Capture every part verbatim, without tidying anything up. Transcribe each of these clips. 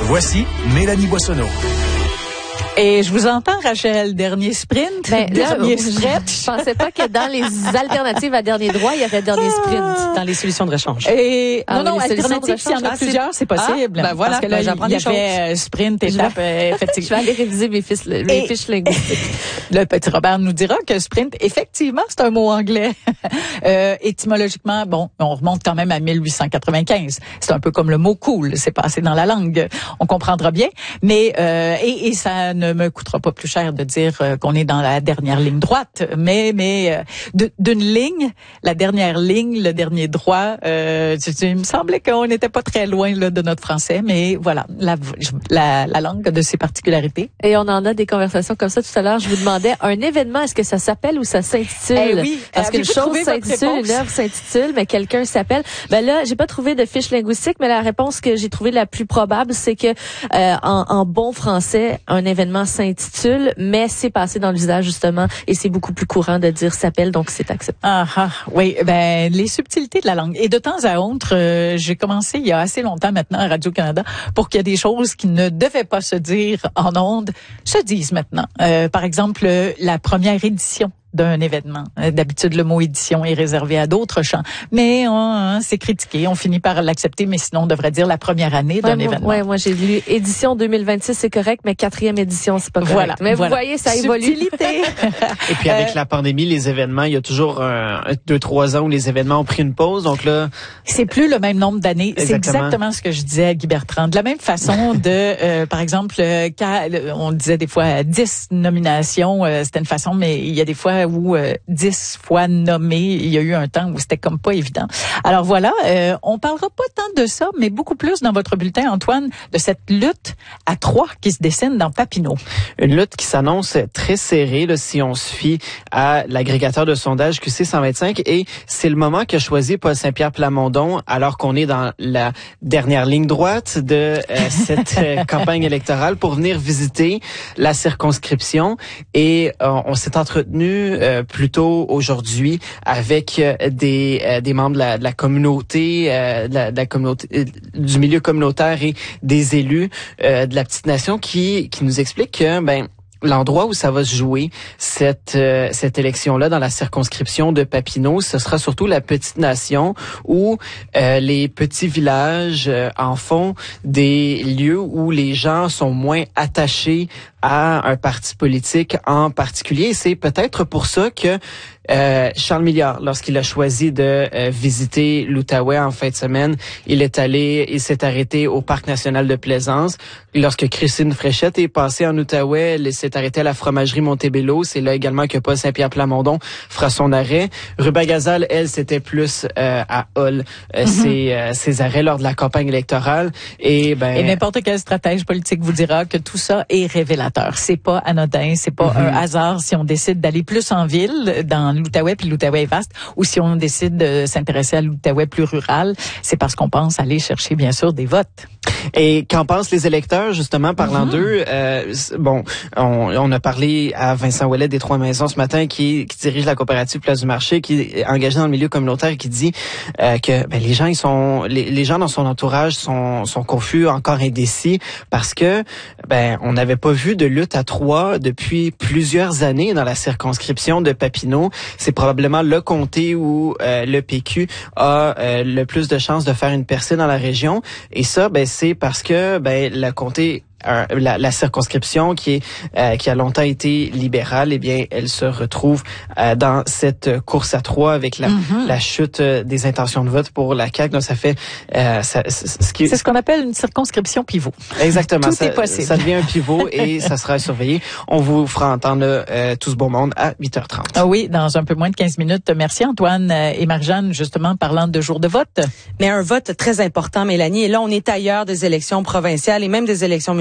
Voici Mélanie Boissonneau. Et je vous entends, Rachel, dernier sprint, ben, dernier là, stretch. Je pensais pas que dans les alternatives à dernier droit, il y aurait dernier sprint. Ah. Dans les solutions de rechange. Et ah, non, non, les alternative, s'il y en a ah, plusieurs, c'est possible. Ah, ben voilà, parce que là, ben, j'apprends il y des avait choses. sprint, étape, euh, effectivement. Je vais aller réviser mes fiches, mes Et fiches linguistiques. Le petit Robert nous dira que sprint, effectivement, c'est un mot anglais. euh, étymologiquement, bon, on remonte quand même à mille huit cent quatre-vingt-quinze. C'est un peu comme le mot cool, c'est passé dans la langue. On comprendra bien. Mais euh, et, et ça ne me coûtera pas plus cher de dire euh, qu'on est dans la dernière ligne droite, mais mais euh, de, d'une ligne, la dernière ligne, le dernier droit. Euh, il me semblait qu'on n'était pas très loin là de notre français, mais voilà, la, la, la langue a de ses particularités. Et on en a des conversations comme ça tout à l'heure. Je vous demandais un événement, est-ce que ça s'appelle ou ça s'intitule? Eh oui, parce qu'une chose s'intitule, une œuvre s'intitule, mais quelqu'un s'appelle. Ben là, j'ai pas trouvé de fiche linguistique, mais la réponse que j'ai trouvée la plus probable, c'est que euh, en, en bon français, un événement s'intitule, mais c'est passé dans l'usage justement, et c'est beaucoup plus courant de dire s'appelle, donc c'est accepté. Ah ah, oui, ben les subtilités de la langue. Et de temps à autre, euh, j'ai commencé il y a assez longtemps maintenant à Radio-Canada pour qu'il y ait des choses qui ne devaient pas se dire en ondes se disent maintenant. Euh, par exemple, la première édition d'un événement. D'habitude, le mot édition est réservé à d'autres champs. Mais on, c'est critiqué, on finit par l'accepter, mais sinon, on devrait dire la première année ouais, d'un moi, événement. Ouais, moi, j'ai lu édition deux mille vingt-six, c'est correct, mais quatrième édition, c'est pas correct. Voilà, mais voilà. vous voyez, ça évolue. Subtilité. Et puis, avec euh, la pandémie, les événements, il y a toujours un, deux, trois ans où les événements ont pris une pause. Donc là, c'est plus le même nombre d'années. Exactement. C'est exactement ce que je disais à Guy Bertrand. De la même façon de, euh, par exemple, euh, quand on disait des fois dix nominations, euh, c'était une façon, mais il y a des fois où euh, dix fois nommé, il y a eu un temps où c'était comme pas évident. Alors voilà, euh, on parlera pas tant de ça, mais beaucoup plus dans votre bulletin, Antoine, de cette lutte à trois qui se dessine dans Papineau. Une lutte qui s'annonce très serrée, là, si on se fie à l'agrégateur de sondage Q C cent vingt-cinq, et c'est le moment qu'a choisi Paul Saint-Pierre Plamondon, alors qu'on est dans la dernière ligne droite de euh, cette euh, campagne électorale, pour venir visiter la circonscription. Et euh, on s'est entretenu euh, plus tôt aujourd'hui avec euh, des euh, des membres de la, de la communauté, euh, de, la, de la communauté euh, du milieu communautaire et des élus euh, de la petite nation qui qui nous expliquent que ben l'endroit où ça va se jouer, cette euh, cette élection-là, dans la circonscription de Papineau, ce sera surtout la petite nation, où euh, les petits villages euh, en font des lieux où les gens sont moins attachés à un parti politique en particulier. C'est peut-être pour ça que euh, Charles Milliard, lorsqu'il a choisi de euh, visiter l'Outaouais en fin de semaine, il est allé, il s'est arrêté au Parc national de Plaisance. Lorsque Christine Fréchette est passée en Outaouais, elle s'est arrêtée à la fromagerie Montebello. C'est là également que Paul Saint-Pierre Plamondon fera son arrêt. Ruba Gazal, elle, c'était plus euh, à Hull, euh, mm-hmm. ses, euh, ses arrêts lors de la campagne électorale. Et ben et n'importe quel stratège politique vous dira que tout ça est révélateur. C'est pas anodin, c'est pas mm-hmm. un hasard si on décide d'aller plus en ville, dans l'Outaouais, puis l'Outaouais est vaste, ou si on décide de s'intéresser à l'Outaouais plus rural, c'est parce qu'on pense aller chercher, bien sûr, des votes. Et qu'en pensent les électeurs, justement, parlant mm-hmm. d'eux? Euh, bon, on, on a parlé à Vincent Ouellet des Trois-Maisons ce matin, qui, qui dirige la coopérative Place du Marché, qui est engagé dans le milieu communautaire, et qui dit euh, que ben, les gens, ils sont, les, les gens dans son entourage sont, sont confus, encore indécis, parce que ben on n'avait pas vu de lutte à trois depuis plusieurs années dans la circonscription de Papineau. C'est probablement le comté où euh, le P Q a euh, le plus de chances de faire une percée dans la région. Et ça, ben c'est parce que ben le comté Euh, la, la circonscription qui est euh, qui a longtemps été libérale, eh bien, elle se retrouve euh, dans cette course à trois avec la, mm-hmm. la chute des intentions de vote pour la C A Q. Donc, ça fait euh, ça, ce qui c'est ce qu'on appelle une circonscription pivot. Exactement. Tout ça, est possible. Ça devient un pivot et ça sera surveillé. On vous fera entendre euh, tout ce beau monde à huit heures trente. Ah oui, dans un peu moins de quinze minutes. Merci Antoine et Marjane, justement, parlant de jour de vote. Mais un vote très important, Mélanie. Et là, on est ailleurs des élections provinciales et même des élections municipales.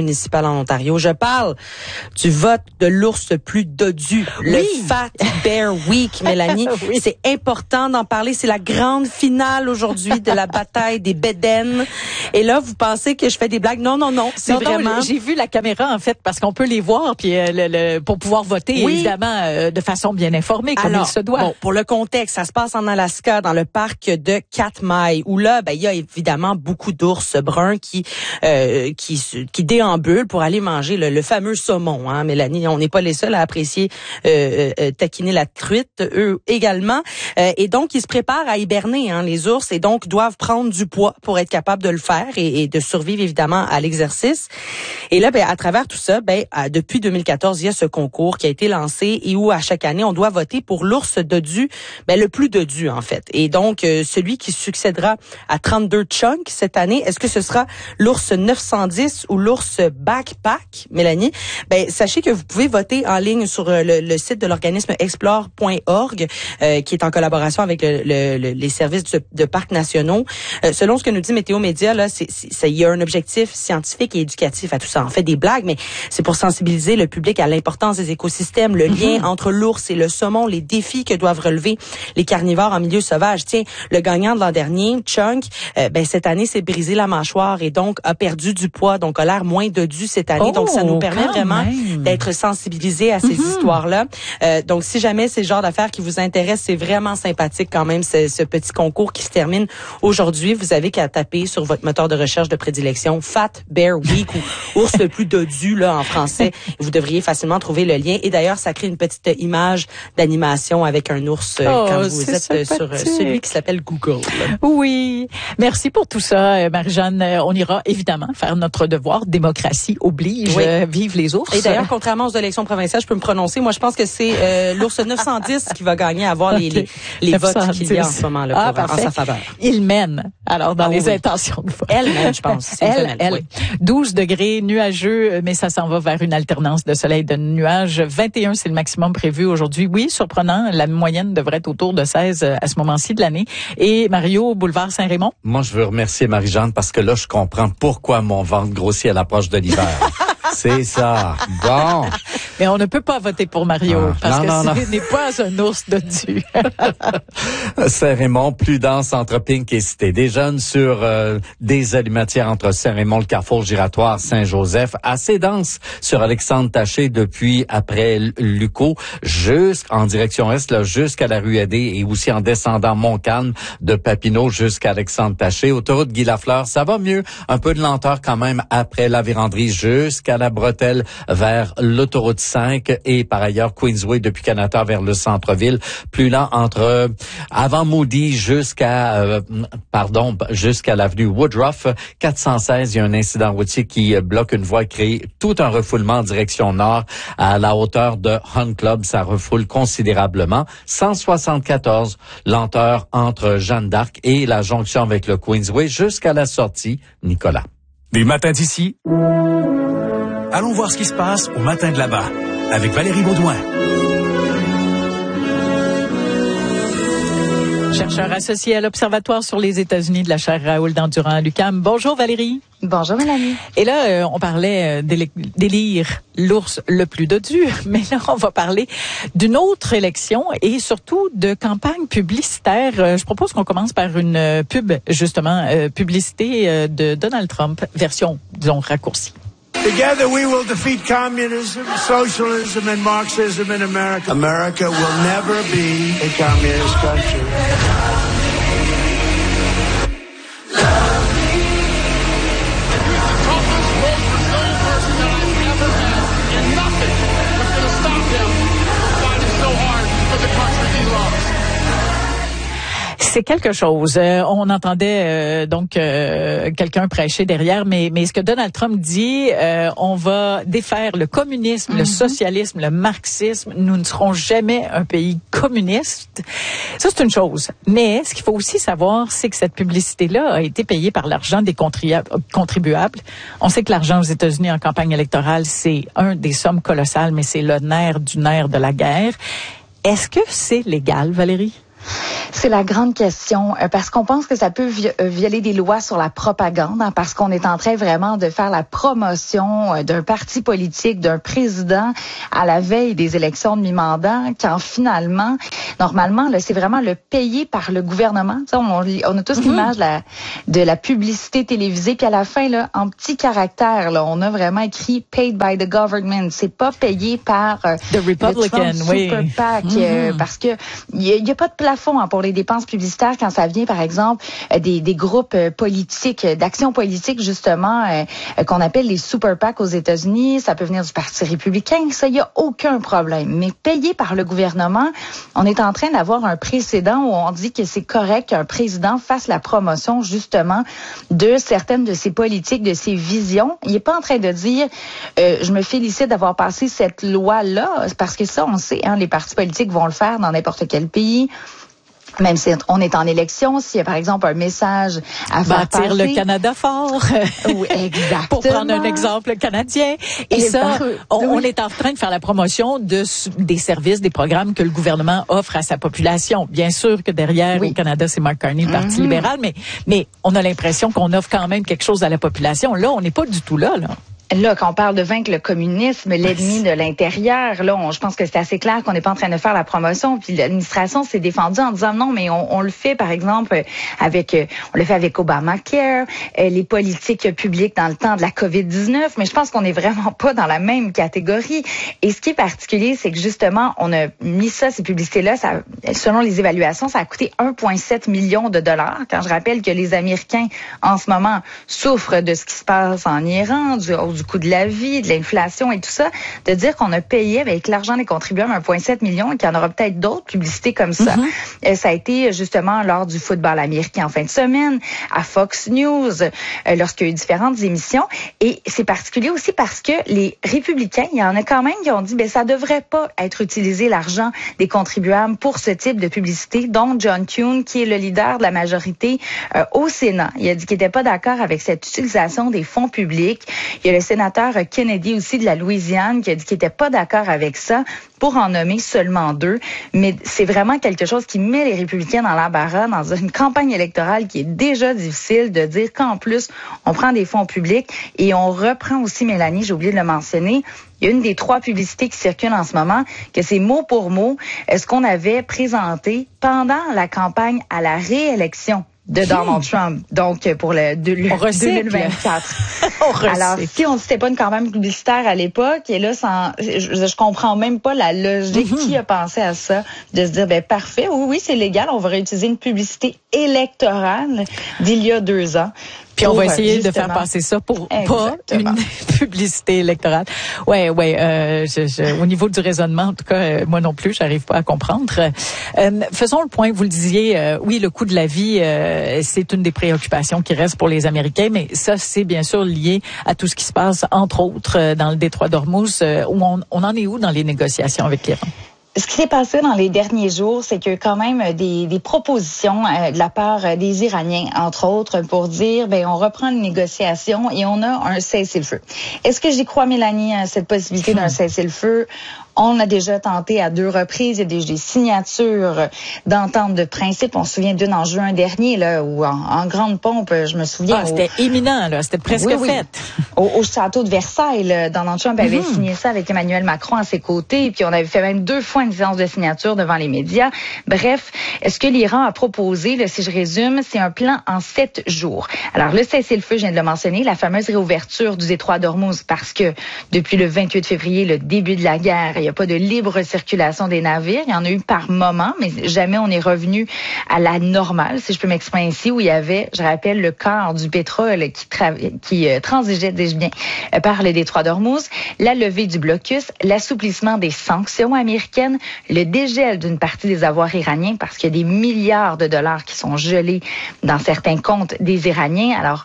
municipales en Ontario. Je parle du vote de l'ours le plus dodu, oui. le Fat Bear Week, Mélanie. Oui. C'est important d'en parler. C'est la grande finale aujourd'hui de la bataille des bédaines. Et là, vous pensez que je fais des blagues? Non, non, non. C'est non, vraiment... Non, j'ai vu la caméra, en fait, parce qu'on peut les voir, puis euh, le, le, pour pouvoir voter, oui. évidemment, euh, de façon bien informée, comme Alors, il se doit. Bon, pour le contexte, ça se passe en Alaska, dans le parc de Katmai, où là, ben, il y a évidemment beaucoup d'ours bruns qui, euh, qui, qui déambulent pour aller manger le, le fameux saumon, hein, Mélanie. On n'est pas les seuls à apprécier euh, euh, taquiner la truite, eux également. Euh, et donc, ils se préparent à hiberner, hein, les ours, et donc doivent prendre du poids pour être capables de le faire et, et de survivre, évidemment, à l'exercice. Et là, ben, à travers tout ça, ben, à, depuis deux mille quatorze, il y a ce concours qui a été lancé et où, à chaque année, on doit voter pour l'ours dodu, ben, le plus dodu, en fait. Et donc, euh, celui qui succédera à trente-deux chunks cette année, est-ce que ce sera l'ours neuf cent dix ou l'ours backpack, Mélanie? Ben, sachez que vous pouvez voter en ligne sur le, le site de l'organisme explore point org, euh, qui est en collaboration avec le, le, le, les services de, de parcs nationaux. Euh, selon ce que nous dit Météo Média, là, c'est, c'est, il y a un objectif scientifique et éducatif à tout ça. On fait des blagues, mais c'est pour sensibiliser le public à l'importance des écosystèmes, le lien mm-hmm. entre l'ours et le saumon, les défis que doivent relever les carnivores en milieu sauvage. Tiens, le gagnant de l'an dernier, Chunk, euh, ben cette année s'est brisé la mâchoire et donc a perdu du poids, donc a l'air moins dodu cette année. Oh, donc ça nous permet vraiment même. d'être sensibilisés à ces mm-hmm. histoires-là. Euh, donc si jamais c'est le genre d'affaires qui vous intéresse, c'est vraiment sympathique quand même ce, ce petit concours qui se termine aujourd'hui. Vous avez qu'à taper sur votre moteur de recherche de prédilection Fat Bear Week ou ours le plus dodu là en français. Vous devriez facilement trouver le lien. Et d'ailleurs, ça crée une petite image d'animation avec un ours euh, oh, quand vous êtes sympathique. sur euh, celui qui s'appelle Google. Oui. Merci pour tout ça, Marie-Jeanne. On ira évidemment faire notre devoir. Démocratie oblige. Oui. Euh, vive les ours. Et d'ailleurs, contrairement aux élections provinciales, je peux me prononcer. Moi, je pense que c'est euh, l'ours neuf cent dix qui va gagner à avoir okay. les, les, les votes qu'il y a en ce moment là ah, pour, en sa faveur. Il mène. Alors, dans ah, les oui. intentions de vote. Elle mène, je pense. C'est elle, femelle, elle. Oui. douze degrés, nuageux, mais ça s'en va vers une alternance de soleil et de nuages. vingt et un, c'est le maximum prévu aujourd'hui. Oui, surprenant. La moyenne devrait être autour de seize à ce moment-ci de l'année. Et Mario, boulevard Saint-Raymond? Moi, je veux remercier Marie-Jeanne parce que là, je comprends pourquoi mon ventre grossit à l'approche de l'hiver. C'est ça. Bon. Mais on ne peut pas voter pour Mario, ah, parce non, que non, ce non. n'est pas un ours dodu. Saint-Raymond, plus dense entre Pink et Cité des Jeunes, sur euh, des allumettières entre Saint-Raymond, le Carrefour Giratoire, Saint-Joseph, assez dense sur Alexandre Taché depuis après Luco, jusqu'en direction est, là, jusqu'à la rue Aidé et aussi en descendant Montcalm de Papineau jusqu'à Alexandre Taché. Autoroute Guy Lafleur, ça va mieux, un peu de lenteur quand même après la Vérandrie jusqu'à la Bretelle vers l'autoroute cinq et par ailleurs Queensway depuis Canada vers le centre-ville, plus lent entre euh, avant Moody jusqu'à euh, pardon jusqu'à l'avenue Woodruff. quatre cent seize, il y a un incident routier qui euh, bloque une voie et crée tout un refoulement en direction nord à la hauteur de Hunt Club, ça refoule considérablement. cent soixante-quatorze, lenteur entre Jeanne d'Arc et la jonction avec le Queensway jusqu'à la sortie Nicolas. Des matins d'ici. Allons voir ce qui se passe au matin de là-bas, avec Valérie Baudouin. Chercheur associé à l'Observatoire sur les États-Unis de la chaire Raoul Dandurand à l'U Q A M. Bonjour Valérie. Bonjour Mélanie. Et là, euh, on parlait euh, d'élire l'ours le plus dodu, mais là, on va parler d'une autre élection et surtout de campagne publicitaire. Euh, je propose qu'on commence par une euh, pub, justement, euh, publicité euh, de Donald Trump, version, disons, raccourcie. Together we will defeat communism, socialism and Marxism in America. America will never be a communist country. C'est quelque chose. Euh, on entendait euh, donc euh, quelqu'un prêcher derrière, mais mais ce que Donald Trump dit, euh, on va défaire le communisme, mm-hmm. le socialisme, le marxisme. Nous ne serons jamais un pays communiste. Ça, c'est une chose. Mais ce qu'il faut aussi savoir, c'est que cette publicité-là a été payée par l'argent des contribuables. On sait que l'argent aux États-Unis en campagne électorale, c'est un des sommes colossales, mais c'est le nerf du nerf de la guerre. Est-ce que c'est légal, Valérie? C'est la grande question, euh, parce qu'on pense que ça peut vi- euh, violer des lois sur la propagande, hein, parce qu'on est en train vraiment de faire la promotion euh, d'un parti politique, d'un président à la veille des élections de mi-mandat, quand finalement, normalement, là, c'est vraiment le payé par le gouvernement. Ça, on, on a tous mm-hmm. l'image de la, de la publicité télévisée, puis à la fin, là, en petits caractères, là, on a vraiment écrit « paid by the government ». C'est pas payé par euh, The Republican, le Trump oui. Super PAC, Mm-hmm. euh, parce que il y, y a pas de plafond hein, pour les dépenses publicitaires quand ça vient, par exemple, euh, des, des groupes euh, politiques, euh, d'action politique, justement, euh, euh, qu'on appelle les Super PAC aux États-Unis. Ça peut venir du Parti républicain. Ça, il y a aucun problème. Mais payé par le gouvernement, on est en train d'avoir un précédent où on dit que c'est correct qu'un président fasse la promotion, justement, de certaines de ses politiques, de ses visions. Il est pas en train de dire, euh, je me félicite d'avoir passé cette loi-là, parce que ça, on sait, hein, les partis politiques vont le faire dans n'importe quel pays. Même si on est en élection, s'il y a par exemple un message à faire Bâtir passer, le Canada fort. Oui, exactement. Pour prendre un exemple canadien. Et, Et ça, par... on, oui. on est en train de faire la promotion de des services, des programmes que le gouvernement offre à sa population. Bien sûr que derrière, oui. au Canada, c'est Mark Carney, le Parti mm-hmm. libéral, mais mais on a l'impression qu'on offre quand même quelque chose à la population. Là, on n'est pas du tout là, là. Là, quand on parle de vaincre le communisme, l'ennemi de l'intérieur, là, on, je pense que c'est assez clair qu'on n'est pas en train de faire la promotion. Puis l'administration s'est défendue en disant non, mais on, on le fait, par exemple, avec, on le fait avec Obamacare, les politiques publiques dans le temps de la covid dix-neuf. Mais je pense qu'on n'est vraiment pas dans la même catégorie. Et ce qui est particulier, c'est que justement, on a mis ça, ces publicités-là, ça, selon les évaluations, ça a coûté un virgule sept million de dollars. Quand je rappelle que les Américains, en ce moment, souffrent de ce qui se passe en Iran, du du coût de la vie, de l'inflation et tout ça, de dire qu'on a payé avec l'argent des contribuables un virgule sept million et qu'il y en aura peut-être d'autres publicités comme ça. Mm-hmm. Ça a été justement lors du football américain en fin de semaine, à Fox News, euh, lorsqu'il y a eu différentes émissions. Et c'est particulier aussi parce que les républicains, il y en a quand même qui ont dit, ben ça devrait pas être utilisé l'argent des contribuables pour ce type de publicité, dont John Thune, qui est le leader de la majorité euh, au Sénat. Il a dit qu'il n'était pas d'accord avec cette utilisation des fonds publics. Il y a le sénateur Kennedy aussi de la Louisiane qui a dit qu'il n'était pas d'accord avec ça, pour en nommer seulement deux. Mais c'est vraiment quelque chose qui met les républicains dans l'embarras dans une campagne électorale qui est déjà difficile, de dire qu'en plus, on prend des fonds publics et on reprend aussi, Mélanie, j'ai oublié de le mentionner, il y a une des trois publicités qui circulent en ce moment, que c'est mot pour mot ce qu'on avait présenté pendant la campagne à la réélection de Donald Trump, donc pour le, de, le deux mille vingt-quatre. Alors, si on c'était pas une campagne publicitaire à l'époque, et là, sans, je, je comprends même pas la logique mm-hmm. qui a pensé à ça, de se dire, ben parfait, oui, oui, c'est légal, on va réutiliser une publicité électorale d'il y a deux ans. Puis on va essayer justement de faire passer ça pour Exactement. pas une publicité électorale. Ouais, ouais. Euh, je, je, au niveau du raisonnement, en tout cas, euh, moi non plus, j'arrive pas à comprendre. Euh, faisons le point. Vous le disiez, euh, oui, le coût de la vie, euh, c'est une des préoccupations qui reste pour les Américains, mais ça, c'est bien sûr lié à tout ce qui se passe, entre autres, euh, dans le détroit d'Ormuz. Euh, où on, on en est où dans les négociations avec l'Iran? Ce qui s'est passé dans les derniers jours, c'est que quand même des, des propositions euh, de la part des Iraniens, entre autres, pour dire, ben on reprend les négociations et on a un cessez-le-feu. Est-ce que j'y crois, Mélanie, à cette possibilité d'un cessez-le-feu? On a déjà tenté à deux reprises, il y a déjà des signatures d'entente de principe. On se souvient d'une en juin dernier, là, où en, en grande pompe, je me souviens. Ah, c'était au... imminent, là, c'était presque oui, fait. Oui. Au, au château de Versailles, là, Donald Trump avait mm-hmm. signé ça avec Emmanuel Macron à ses côtés, puis on avait fait même deux fois une séance de signature devant les médias. Bref, ce que l'Iran a proposé, là, si je résume, c'est un plan en sept jours. Alors, le cessez-le-feu, je viens de le mentionner, la fameuse réouverture du détroit d'Ormuz, parce que depuis le vingt-huit février, le début de la guerre, il n'y a pas de libre circulation des navires. Il y en a eu par moment, mais jamais on est revenu à la normale, si je peux m'exprimer ainsi, où il y avait, je rappelle, le quart du pétrole qui, tra- qui euh, transigeait, dis-je bien, euh, par le détroit d'Ormuz, la levée du blocus, l'assouplissement des sanctions américaines, le dégel d'une partie des avoirs iraniens, parce qu'il y a des milliards de dollars qui sont gelés dans certains comptes des Iraniens. Alors,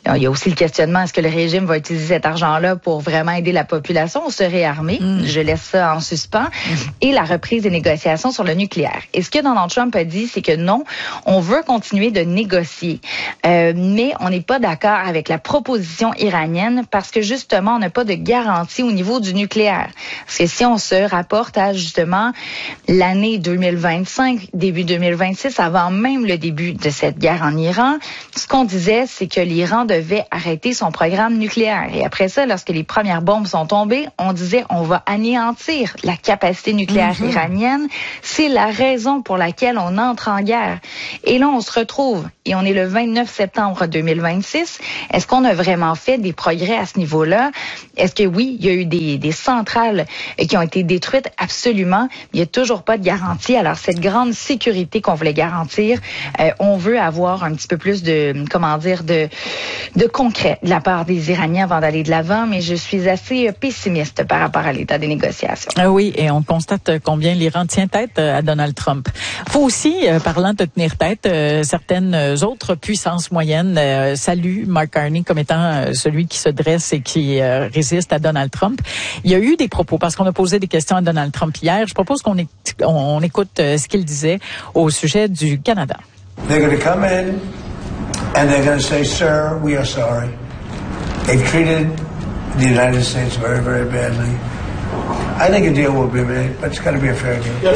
Il y a aussi le questionnement, est-ce que le régime va utiliser cet argent-là pour vraiment aider la population ou se réarmer? Mm. Je laisse ça en suspens. Mm. Et la reprise des négociations sur le nucléaire. Et ce que Donald Trump a dit, c'est que non, on veut continuer de négocier, euh, mais on n'est pas d'accord avec la proposition iranienne parce que justement, on n'a pas de garantie au niveau du nucléaire. Parce que si on se rapporte à justement l'année deux mille vingt-cinq, début deux mille vingt-six, avant même le début de cette guerre en Iran, ce qu'on disait, c'est que l'Iran devait arrêter son programme nucléaire. Et après ça, lorsque les premières bombes sont tombées, on disait on va anéantir la capacité nucléaire mm-hmm. iranienne. C'est la raison pour laquelle on entre en guerre. Et là, on se retrouve, et on est le vingt-neuf septembre deux mille vingt-six. Est-ce qu'on a vraiment fait des progrès à ce niveau-là? Est-ce que oui, il y a eu des, des centrales qui ont été détruites? Absolument. Il n'y a toujours pas de garantie. Alors, cette grande sécurité qu'on voulait garantir, euh, on veut avoir un petit peu plus de, comment dire, de, de concret de la part des Iraniens avant d'aller de l'avant, mais je suis assez pessimiste par rapport à l'état des négociations. Ah oui, et on constate combien l'Iran tient tête à Donald Trump. Faut aussi, euh, parlant de tenir tête, euh, certaines autres puissances moyennes euh, saluent Mark Carney comme étant euh, celui qui se dresse et qui euh, résiste à Donald Trump. Il y a eu des propos, parce qu'on a posé des questions à Donald Trump hier. Je propose qu'on é- on, on écoute euh, ce qu'il disait au sujet du Canada. They're going to come in and they're going to say, "Sir, we are sorry. They've treated the United States very, very badly. I think a deal will be made, but it's got to be a fair deal."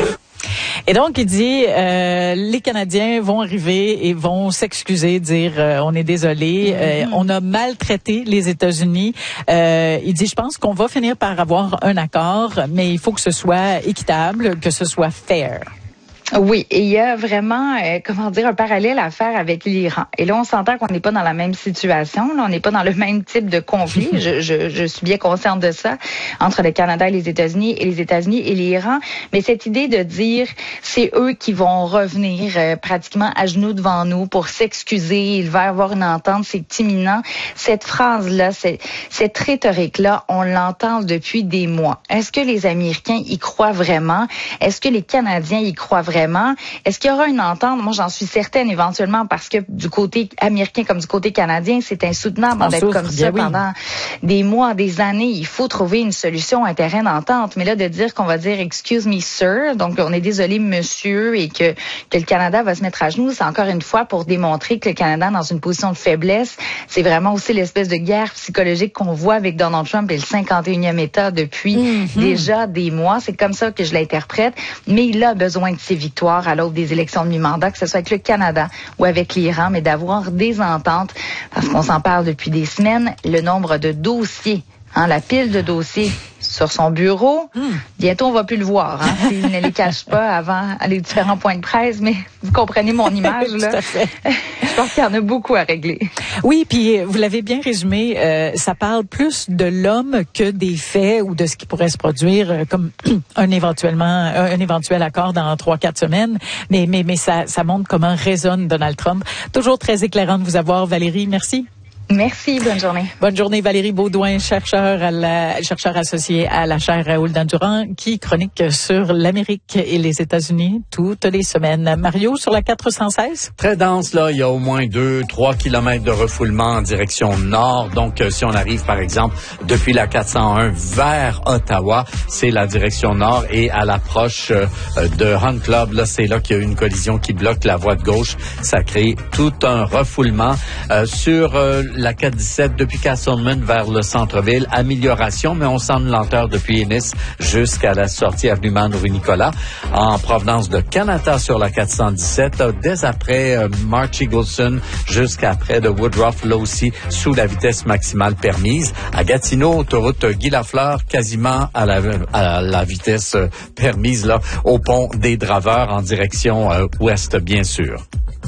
Et donc, il dit, euh, les Canadiens vont arriver et vont s'excuser, dire, euh, on est désolé, euh, mm-hmm. on a maltraité les États-Unis. Euh, il dit, je pense qu'on va finir par avoir un accord, mais il faut que ce soit équitable, que ce soit fair. Oui, et il y a vraiment, euh, comment dire, un parallèle à faire avec l'Iran. Et là, on s'entend qu'on n'est pas dans la même situation, là, on n'est pas dans le même type de conflit. je, je, je suis bien consciente de ça, entre le Canada et les États-Unis, et les États-Unis et l'Iran. Mais cette idée de dire, c'est eux qui vont revenir euh, pratiquement à genoux devant nous pour s'excuser, il va y avoir une entente, c'est imminent. Cette phrase-là, c'est, cette rhétorique-là, on l'entend depuis des mois. Est-ce que les Américains y croient vraiment? Est-ce que les Canadiens y croient vraiment? Est-ce qu'il y aura une entente? Moi, j'en suis certaine éventuellement parce que du côté américain comme du côté canadien, c'est insoutenable d'être souffre, comme ça oui. pendant des mois, des années. Il faut trouver une solution, un terrain d'entente. Mais là, de dire qu'on va dire « excuse me, sir », donc on est désolé, monsieur, et que, que le Canada va se mettre à genoux, c'est encore une fois pour démontrer que le Canada est dans une position de faiblesse. C'est vraiment aussi l'espèce de guerre psychologique qu'on voit avec Donald Trump et le cinquante et unième État depuis mm-hmm. déjà des mois. C'est comme ça que je l'interprète. Mais il a besoin de ses victoires à l'aube des élections de mi-mandat, que ce soit avec le Canada ou avec l'Iran, mais d'avoir des ententes, parce qu'on s'en parle depuis des semaines, le nombre de dossiers, hein, la pile de dossiers sur son bureau, mmh. bientôt on va plus le voir, hein, s'il ne les cache pas avant les différents points de presse, mais vous comprenez mon image, là. Tout à fait. Je pense qu'il y en a beaucoup à régler. Oui, puis vous l'avez bien résumé, euh, ça parle plus de l'homme que des faits ou de ce qui pourrait se produire euh, comme un éventuellement un éventuel accord dans trois quatre semaines, mais mais mais ça ça montre comment résonne Donald Trump. Toujours très éclairant de vous avoir, Valérie, merci. Merci, bonne journée. Bonne journée, Valérie Baudouin, chercheur à la, chercheur associé à la chaire Raoul-Dandurand, qui chronique sur l'Amérique et les États-Unis toutes les semaines. Mario, sur la quatre cent seize? Très dense, là. Il y a au moins deux, trois kilomètres de refoulement en direction nord. Donc, euh, si on arrive, par exemple, depuis la quatre cent un vers Ottawa, c'est la direction nord. Et à l'approche euh, de Hunt Club, là, c'est là qu'il y a une collision qui bloque la voie de gauche. Ça crée tout un refoulement euh, sur euh, la quatre dix-sept depuis Castleman vers le centre-ville. Amélioration, mais on sent une lenteur depuis Ennis jusqu'à la sortie avenue Rue Nicolas. En provenance de Canada sur la quatre cent dix-sept, dès après euh, March Eagleson jusqu'après de Woodruff, là aussi, sous la vitesse maximale permise. À Gatineau, autoroute Guy Lafleur, quasiment à la, à la vitesse permise, là, au pont des Draveurs en direction euh, ouest, bien sûr.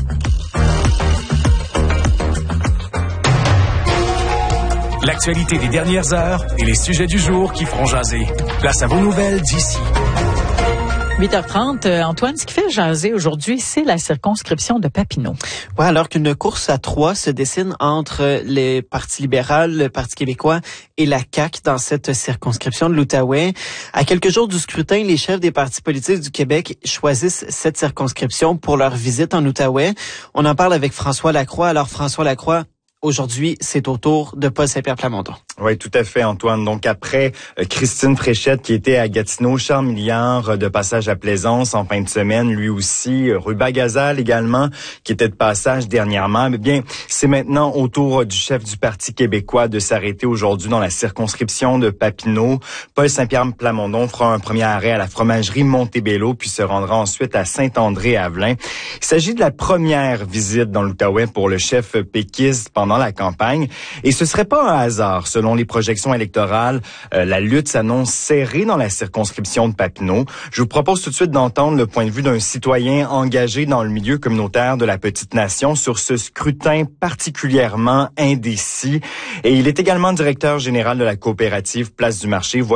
L'actualité des dernières heures et les sujets du jour qui feront jaser. Place à vos nouvelles d'ici. huit heures trente, Antoine, ce qui fait jaser aujourd'hui, c'est la circonscription de Papineau. Ouais, alors qu'une course à trois se dessine entre les partis libéral, le Parti québécois et la C A Q dans cette circonscription de l'Outaouais. À quelques jours du scrutin, les chefs des partis politiques du Québec choisissent cette circonscription pour leur visite en Outaouais. On en parle avec François Lacroix. Alors, François Lacroix, aujourd'hui, c'est au tour de Paul Saint-Pierre Plamondon. Oui, tout à fait, Antoine. Donc, après euh, Christine Fréchette qui était à Gatineau, Charles Milliard euh, de passage à Plaisance en fin de semaine, lui aussi, euh, Ruba Gazal également, qui était de passage dernièrement. Eh bien, c'est maintenant au tour du chef du Parti québécois de s'arrêter aujourd'hui dans la circonscription de Papineau. Paul Saint-Pierre Plamondon fera un premier arrêt à la fromagerie Montebello, puis se rendra ensuite à Saint-André-Avelin. Il s'agit de la première visite dans l'Outaouais pour le chef péquiste pendant la campagne. Et ce serait pas un hasard. Selon les projections électorales, euh, la lutte s'annonce serrée dans la circonscription de Papineau. Je vous propose tout de suite d'entendre le point de vue d'un citoyen engagé dans le milieu communautaire de la petite nation sur ce scrutin particulièrement indécis. Et il est également directeur général de la coopérative Place du Marché.